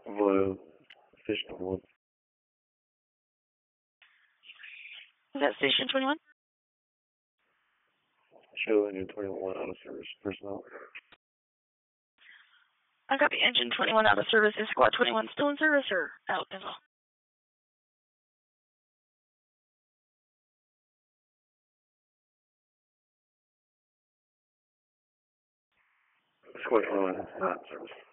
Blue, Station 1. Is that Station 21? Show Engine 21 out of service personnel. I got the Engine 21 out of service. Is Squad 21 still in service or out as well? Squad 21 not in service.